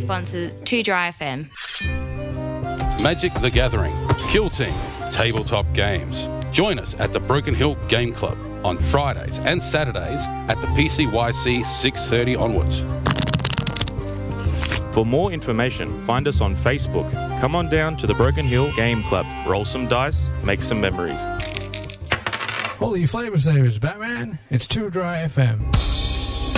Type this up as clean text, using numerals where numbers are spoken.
sponsor 2 Dry FM. Magic the Gathering, Kill Team, tabletop games. Join us at the Broken Hill Game Club on Fridays and Saturdays at the PCYC 6:30 onwards. For more information, find us on Facebook. Come on down to the Broken Hill Game Club. Roll some dice, make some memories. Holy flavor savers, Batman. It's 2 Dry FM.